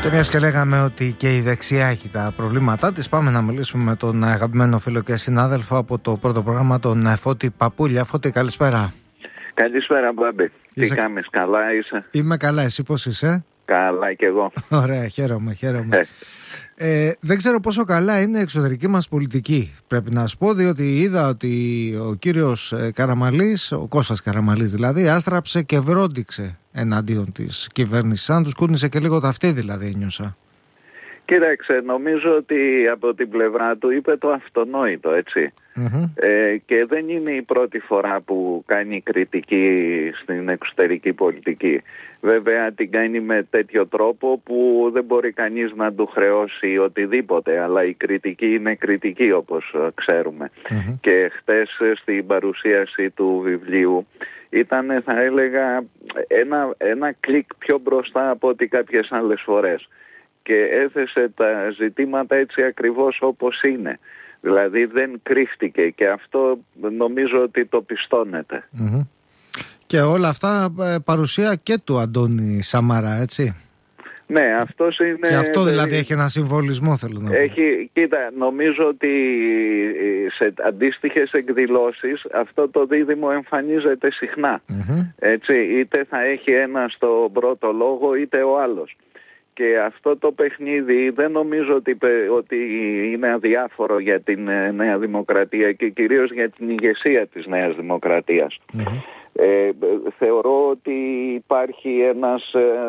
Και μιας και λέγαμε ότι και η δεξιά έχει τα προβλήματά της, πάμε να μιλήσουμε με τον αγαπημένο φίλο και συνάδελφο από το πρώτο πρόγραμμα, τον Φώτη Παπούλια. Φώτη, καλησπέρα. Καλησπέρα, Μπάμπη. Τι κάνεις, καλά είσαι? Είμαι καλά, εσύ πώς είσαι? Καλά κι εγώ. Ωραία, χαίρομαι. Δεν ξέρω πόσο καλά είναι η εξωτερική μας πολιτική, πρέπει να σου πω, διότι είδα ότι ο κύριος Καραμανλής, ο Κώστας Καραμανλής δηλαδή, άστραψε και βρόντιξε εναντίον της κυβέρνησης. Αν τους κούνησε και λίγο ταυτί δηλαδή, ένιωσα. Κοίταξε, νομίζω ότι από την πλευρά του είπε το αυτονόητο, έτσι. Και δεν είναι η πρώτη φορά που κάνει κριτική στην εξωτερική πολιτική. Βέβαια την κάνει με τέτοιο τρόπο που δεν μπορεί κανείς να του χρεώσει οτιδήποτε, αλλά η κριτική είναι κριτική, όπως ξέρουμε. Και χτες στην παρουσίαση του βιβλίου ήταν, θα έλεγα, ένα κλικ πιο μπροστά από ό,τι κάποιες άλλες φορές. Και έθεσε τα ζητήματα έτσι ακριβώς όπως είναι. Δηλαδή δεν κρύφτηκε, και αυτό νομίζω ότι το πιστώνεται. Και όλα αυτά παρουσία και του Αντώνη Σαμαρά, έτσι. Ναι, αυτός είναι... Και αυτό δηλαδή έχει ένα συμβολισμό, θέλω να πω. Κοίτα, νομίζω ότι σε αντίστοιχες εκδηλώσεις αυτό το δίδυμο εμφανίζεται συχνά. Έτσι, είτε θα έχει ένα στο πρώτο λόγο είτε ο άλλος. Και αυτό το παιχνίδι δεν νομίζω ότι είναι αδιάφορο για την Νέα Δημοκρατία και κυρίως για την ηγεσία της Νέας Δημοκρατίας. Θεωρώ ότι υπάρχει ένας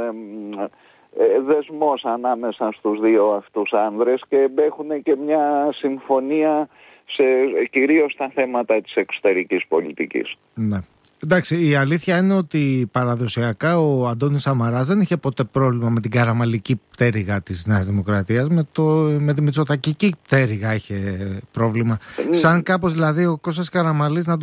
δεσμός ανάμεσα στους δύο αυτούς άνδρες και έχουν και μια συμφωνία κυρίως στα θέματα της εξωτερικής πολιτικής. Ναι. Εντάξει, η αλήθεια είναι ότι παραδοσιακά ο Αντώνης Σαμαράς δεν είχε ποτέ πρόβλημα με την καραμανλική πτέρυγα της Νέας Δημοκρατίας, με τη μητσοτακική πτέρυγα είχε πρόβλημα. Σαν κάπως δηλαδή ο Κώστας Καραμανλής να